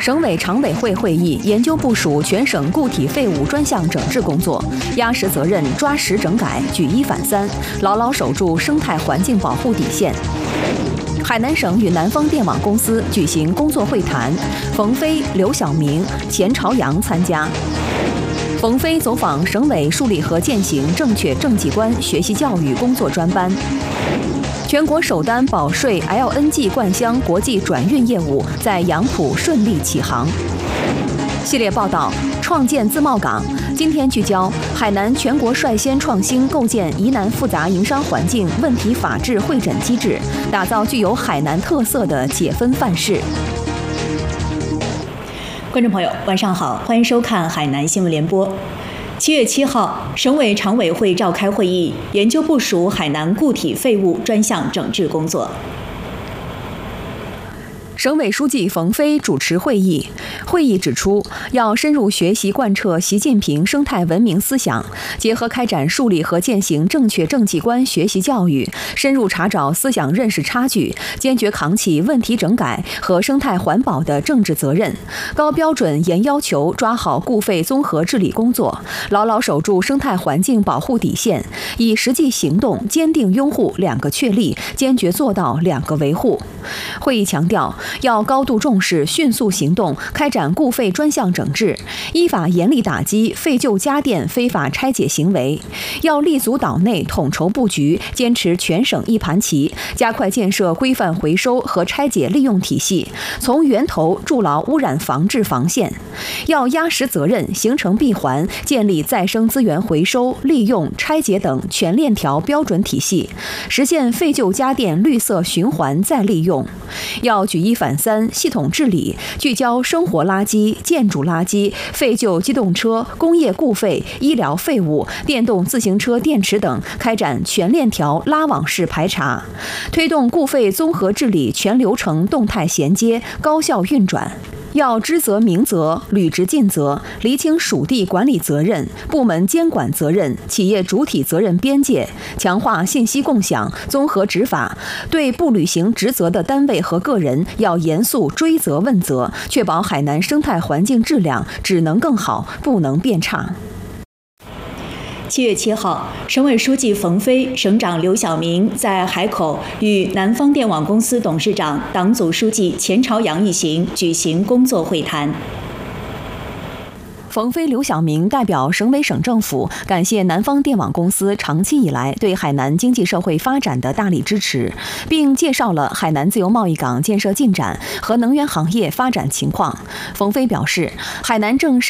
省委常委会会议研究部署全省固体废物专项整治工作，压实责任，抓实整改，举一反三，牢牢守住生态环境保护底线。海南省与南方电网公司举行工作会谈，冯飞、刘晓明、钱朝阳参加。冯飞走访省委树立和践行正确政绩观学习教育工作专班。全国首单保税 LNG 灌箱国际转运业务在杨浦顺利启航。系列报道：创建自贸港。今天聚焦海南全国率先创新构建疑难复杂营商环境问题法治会诊机制，打造具有海南特色的解分范式。 观众朋友，晚上好，欢迎收看海南新闻联播。7月7号，省委常委会召开会议，研究部署海南固体废物专项整治工作。 省委书记冯飞主持会议。会议指出，要深入学习贯彻习近平生态文明思想，结合开展树立和践行正确政绩观学习教育，深入查找思想认识差距，坚决扛起问题整改和生态环保的政治责任，高标准严要求抓好固废综合治理工作，牢牢守住生态环境保护底线，以实际行动坚定拥护2个确立，坚决做到2个维护。会议强调，要高度重视，迅速行动，开展固废专项整治，依法严厉打击废旧家电非法拆解行为。要立足岛内，统筹布局，坚持全省一盘棋，加快建设规范回收和拆解利用体系，从源头筑牢污染防治防线。要压实责任，形成闭环，建立再生资源回收、利用、拆解等全链条标准体系，实现废旧家电绿色循环再利用。要举一反三，系统治理，聚焦生活垃圾、建筑垃圾、废旧机动车、工业固废、医疗废物、电动自行车电池等，开展全链条拉网式排查，推动固废综合治理全流程动态衔接、高效运转。要知责明责，履职尽责，厘清属地管理责任、部门监管责任、企业主体责任边界，强化信息共享，综合执法。对不履行职责的单位和个人，要严肃追责问责，确保海南生态环境质量只能更好，不能变差。 7月7号，省委书记冯飞、省长刘晓明在海口与南方电网公司董事长、党组书记钱朝阳一行举行工作会谈。 冯飞、刘晓明代表省委省政府感谢南方电网公司长期以来对海南经济社会发展的大力支持，并介绍了海南自由贸易港建设进展和能源行业发展情况。冯飞表示，海南正